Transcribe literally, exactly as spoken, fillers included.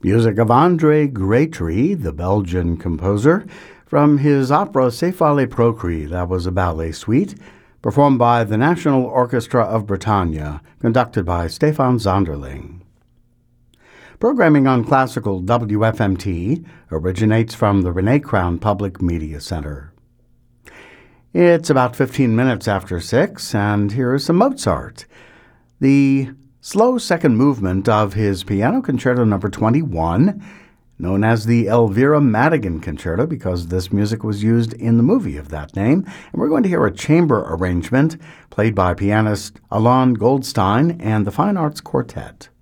Music of André Grétry, the Belgian composer, from his opera C'est Fallait Procri, that was a ballet suite, performed by the National Orchestra of Bretagne, conducted by Stefan Zonderling. Programming on Classical W F M T originates from the Renee Crown Public Media Center. It's about fifteen minutes after six, and here is some Mozart. The slow second movement of his Piano Concerto number twenty-one, known as the Elvira Madigan Concerto because this music was used in the movie of that name, and we're going to hear a chamber arrangement played by pianist Alon Goldstein and the Fine Arts Quartet.